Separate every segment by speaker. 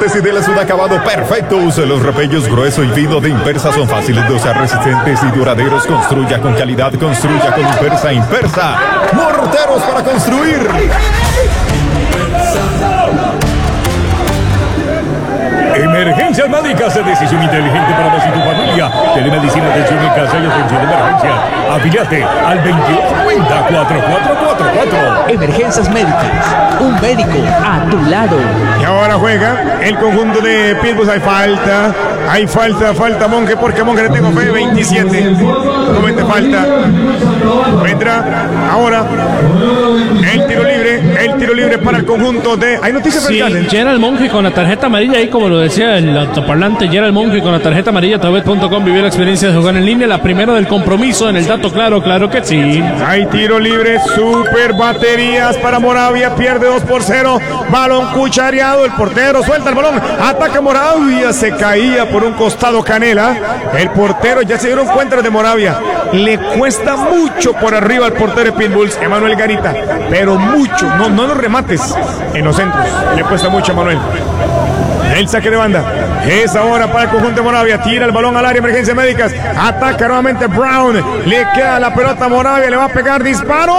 Speaker 1: cortes y déles un acabado perfecto. Use los repellos grueso y fino de Impersa. Son fáciles de usar, resistentes y duraderos. Construya con calidad, construya con Impersa. Impersa, morteros para construir.
Speaker 2: Emergencias médicas, decisión inteligente para vos y tu familia. Telemedicina, atención en casa y atención de emergencia. Afíliate al 2250-4444.
Speaker 3: Emergencias médicas, un médico a tu lado.
Speaker 4: Y ahora juega el conjunto de Pitbulls. Hay falta Monje, porque Monje le tengo fe. 27, comete falta. Vendrá ahora el tiro libre para el conjunto de... ¿Hay noticias?
Speaker 5: Sí, Gerald Monje con la tarjeta amarilla, ahí como lo decía el autoparlante, Gerald Monje con la tarjeta amarilla. Tabet.com vivió la experiencia de jugar en línea, la primera del compromiso en el dato claro que sí.
Speaker 4: Hay tiro libre, super baterías para Moravia, pierde 2-0, balón cuchareado, el portero suelta el balón, ataca Moravia, se caía por un costado Canela, el portero, ya se dieron cuenta de Moravia, le cuesta mucho por arriba al portero de Pitbulls, Emanuel Garita, pero mucho, no los remates en los centros, le cuesta mucho a Emanuel. El saque de banda es ahora para el conjunto de Moravia. Tira el balón al área, emergencias médicas. Ataca nuevamente Brown. Le queda la pelota a Moravia. Le va a pegar disparo.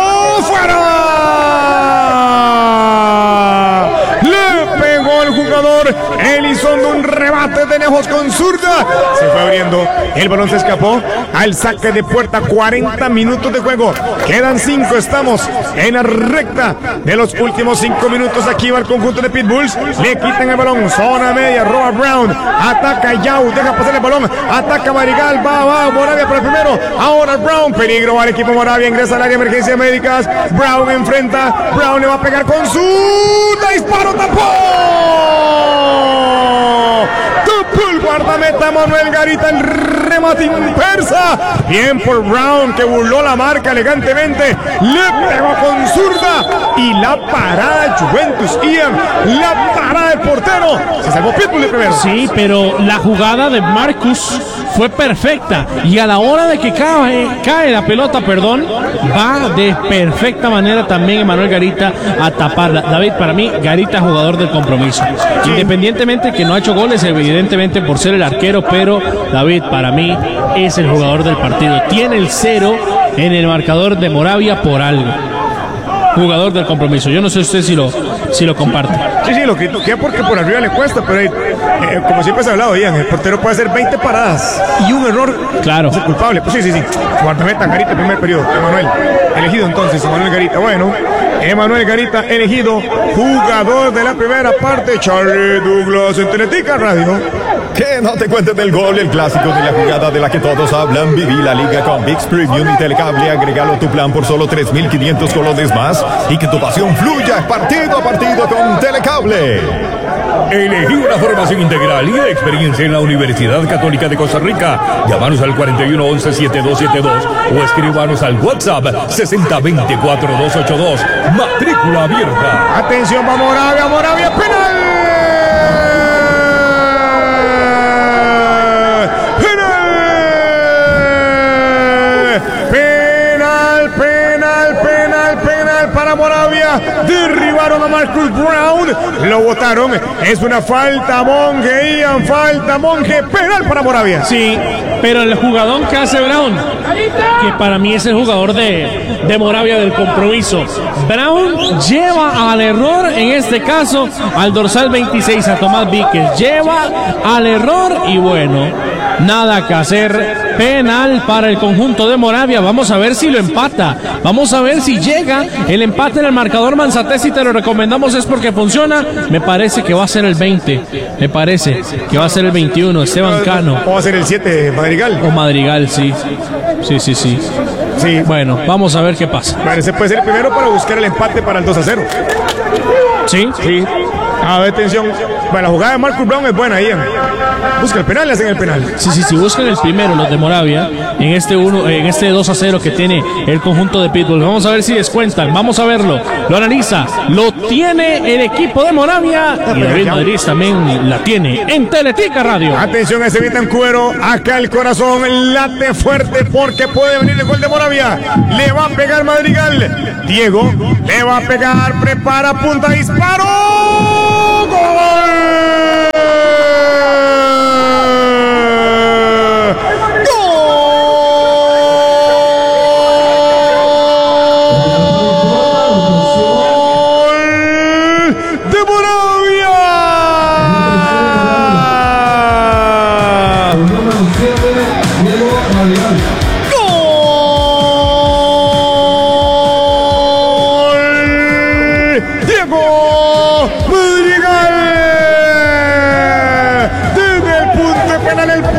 Speaker 4: ¡Fuera! Le pegó el jugador Elizondo. Un rebate de lejos con zurda. Se fue abriendo. El balón se escapó al saque de puerta. 40 minutos de juego. Quedan 5. Estamos en la recta de los últimos 5 minutos. Aquí va el conjunto de Pitbulls. Le quitan el balón. Zona media, roba Brown, ataca Yao, deja pasar el balón, ataca Marigal, va Moravia por el primero, ahora Brown, peligro al equipo Moravia, ingresa al área de emergencias médicas, Brown enfrenta, Brown le va a pegar con su disparo, tapó el guardameta Manuel Garita, el remate Impersa, bien por Brown que burló la marca elegantemente, le pegó con zurda y la parada Juventus Ian, la parada del portero, se salvó Pitbull de primero.
Speaker 5: Sí, pero la jugada de Marcus fue perfecta y a la hora de que cae la pelota, va de perfecta manera también Emanuel Garita a taparla. David, para mí Garita es jugador del compromiso, independientemente que no ha hecho goles, evidentemente por ser el arquero, pero David para mí es el jugador del partido, tiene el 0 en el marcador de Moravia por algo. Jugador del compromiso. Yo no sé usted si lo comparte.
Speaker 4: Sí, lo critiqué porque por arriba le cuesta, pero como siempre se ha hablado, Ian, el portero puede hacer 20 paradas y un error.
Speaker 5: Claro.
Speaker 4: Es el culpable. Pues sí. Guardameta Garita, primer periodo. Emanuel, elegido entonces, Emanuel Garita. Bueno, Emanuel Garita, elegido jugador de la primera parte. Charlie Douglas en Teletica Radio.
Speaker 1: Que no te cuenten del gol, el clásico de la jugada de la que todos hablan. Viví la liga con ViX Premium y Telecable. Agrégalo a tu plan por solo 3.500 colones más y que tu pasión fluya partido a partido con Telecable.
Speaker 2: Elegí una formación integral y de experiencia en la Universidad Católica de Costa Rica. Llámanos al 4111-7272 o escríbanos al WhatsApp 6020-4282. Matrícula abierta.
Speaker 4: Atención, va Moravia, penal. Para Moravia, derribaron a Marcus Brown, lo botaron, es una falta Monje, penal para Moravia.
Speaker 5: Sí, pero el jugador que hace Brown, que para mí es el jugador de Moravia del compromiso, Brown lleva al error, en este caso, al dorsal 26, a Tomás Víquez, lleva al error y bueno, nada que hacer. Penal para el conjunto de Moravia. Vamos a ver si lo empata. Vamos a ver si llega el empate en el marcador Manzatesi. Te lo recomendamos, es porque funciona. Me parece que va a ser el 20. Me parece que va a ser el 21. Esteban Cano.
Speaker 4: ¿O va a ser el 7 Madrigal?
Speaker 5: O Madrigal, sí. Sí. Bueno, vamos a ver qué pasa.
Speaker 4: Parece puede ser el primero para buscar el empate para el 2-0.
Speaker 5: Sí.
Speaker 4: A ver, atención. Bueno, la jugada de Marcus Brown es buena, Ian. Busca el penal, le hacen el penal.
Speaker 5: Sí, buscan el primero los de este en este 2-0 que tiene el conjunto de Pitbull. Vamos a ver si descuentan, vamos a verlo. Lo analiza, lo tiene el equipo de Moravia y David Madrid también la tiene en Teletica Radio.
Speaker 4: Atención a ese Vitancuero, acá el corazón late fuerte porque puede venir el gol de Moravia. Le va a pegar Madrigal. Diego le va a pegar, prepara, punta, disparo. ¡Gol!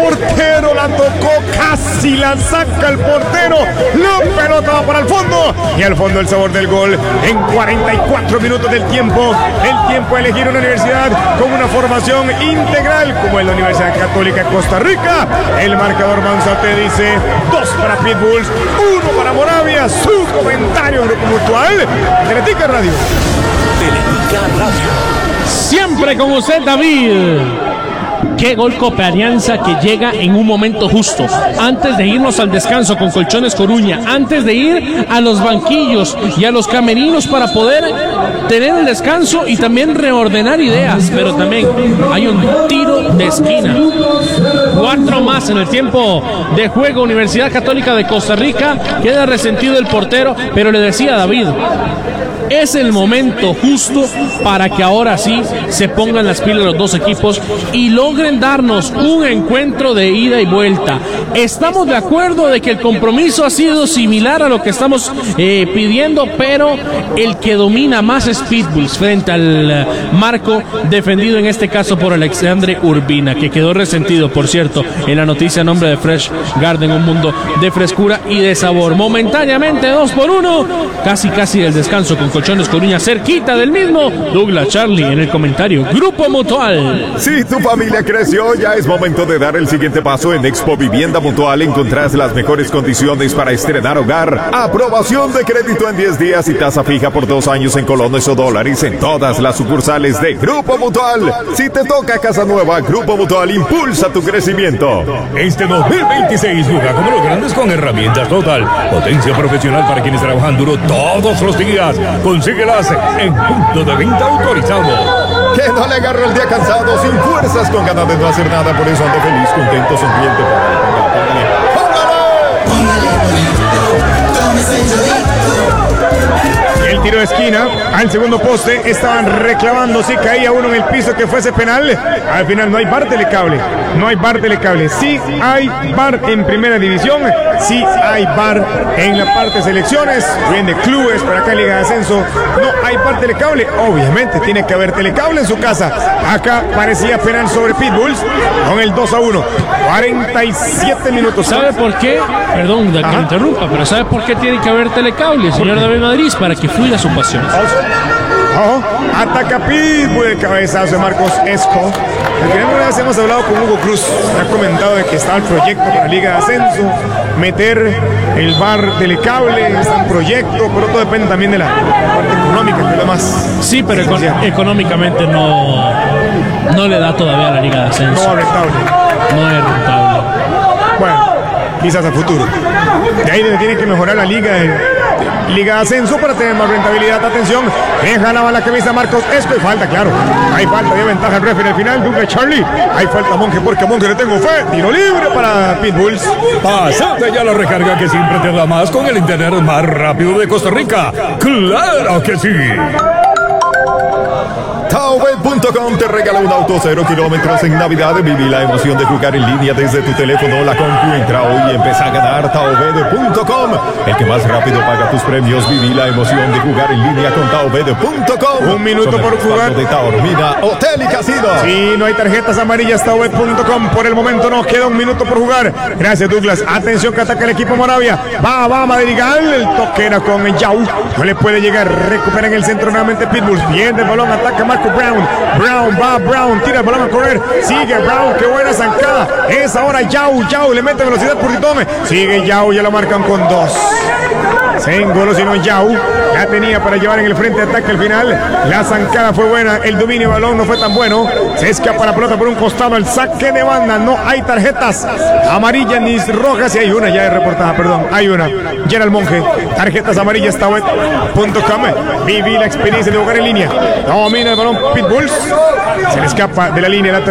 Speaker 4: portero la tocó, casi la saca el portero. La pelota va para el fondo. Y al fondo el sabor del gol en 44 minutos del tiempo. El tiempo de elegir una universidad con una formación integral como es la Universidad Católica de Costa Rica. El marcador Manzate dice 2 para Pitbulls, 1 para Moravia. Su comentario en Grupo Mutual. Teletica Radio.
Speaker 6: Teletica Radio.
Speaker 5: Siempre con usted, David. Qué gol Copa Alianza que llega en un momento justo, antes de irnos al descanso con Colchones Coruña, antes de ir a los banquillos y a los camerinos para poder tener el descanso y también reordenar ideas, pero también hay un tiro de esquina. 4 más en el tiempo de juego. Universidad Católica de Costa Rica, queda resentido el portero, pero le decía a David, es el momento justo para que ahora sí se pongan las pilas los dos equipos y logren darnos un encuentro de ida y vuelta. Estamos de acuerdo de que el compromiso ha sido similar a lo que estamos pidiendo, pero el que domina más es Pitbulls frente al marco defendido en este caso por Alexandre Urbina, que quedó resentido, por cierto, en la noticia a nombre de Fresh Garden, un mundo de frescura y de sabor. Momentáneamente 2-1, casi el descanso con Colchones Coruña cerquita del mismo. Douglas Charlie en el comentario. Grupo Mutual.
Speaker 1: Si tu familia creció, ya es momento de dar el siguiente paso. En Expo Vivienda Mutual encontrás las mejores condiciones para estrenar hogar. Aprobación de crédito en 10 días y tasa fija por 2 años en colones o dólares en todas las sucursales de Grupo Mutual. Si te toca casa nueva, Grupo Mutual impulsa tu crecimiento.
Speaker 2: Este 2026 juega como los grandes con herramientas Total. Potencia profesional para quienes trabajan duro todos los días. Consíguelas en punto de venta autorizado.
Speaker 1: Que no le agarre el día cansado, sin fuerzas, con ganas de no hacer nada. Por eso ande feliz, contento, sonriente.
Speaker 4: El tiro de esquina al segundo poste. Estaban reclamando si caía uno en el piso que fuese penal. Al final no hay VAR telecable. No hay VAR telecable. Sí hay VAR en primera división. Sí hay VAR en la parte de selecciones. Bien de clubes, para acá Liga de Ascenso. No hay VAR telecable. Obviamente tiene que haber telecable en su casa. Acá parecía penal sobre Pitbulls con el 2-1. 47 minutos.
Speaker 5: ¿Sabe por qué? Perdón de que me interrumpa, pero ¿sabe por qué tiene que haber telecable, señor David Madrid? Para que fluya su pasión.
Speaker 4: Ataca Pitbull, el cabezazo de Marcos Esco. Al final una vez hemos hablado con Hugo Cruz, ha comentado de que está el proyecto para la Liga de Ascenso, meter el VAR telecable, está en proyecto, pero todo depende también de la parte económica, que es lo más.
Speaker 5: Sí, pero económicamente no le da todavía a la Liga de Ascenso.
Speaker 4: No es rentable.
Speaker 5: No es rentable.
Speaker 4: Bueno, quizás a futuro. De ahí donde tiene que mejorar la Liga de Ascenso para tener más rentabilidad. Atención, deja la camisa Marcos Esco y falta, claro. Hay falta, dio ventaja el referee al final. Douglas Charlie. Hay falta a Monje porque a Monje le tengo fe. Tiro libre para Pitbulls.
Speaker 2: Pásate ya la recarga que siempre te da más con el internet más rápido de Costa Rica. ¡Claro que sí!
Speaker 1: Taobet.com te regala un auto 0 kilómetros en Navidad. Viví la emoción de jugar en línea desde tu teléfono o la compu. Entra hoy y empieza a ganar. Taobet.com, el que más rápido paga tus premios. Viví la emoción de jugar en línea con Taobet.com.
Speaker 4: Un minuto por jugar.
Speaker 1: De Taormina Hotel y Casino.
Speaker 4: Sí, no hay tarjetas amarillas. Taobet.com. Por el momento no queda un minuto por jugar. Gracias, Douglas. Atención que ataca el equipo Moravia. Va Madrigal. El toque era con Yao. No le puede llegar. Recupera en el centro nuevamente Pitbulls. Bien del balón. Ataca Marco Brown, tira el balón a correr, sigue Brown, qué buena zancada, es ahora Yao, le mete velocidad por Titome, sigue Yao, ya lo marcan con 2. Se engolosinó Yao, ya tenía para llevar en el frente de ataque al final, la zancada fue buena, el dominio de balón no fue tan bueno, se escapa la pelota por un costado, el saque de banda, no hay tarjetas amarillas ni rojas, y hay una ya reportada, hay una, Gerald Monje, tarjetas amarillas, Taobet.com, viví la experiencia de jugar en línea, domina el balón Pitbulls, se le escapa de la línea lateral.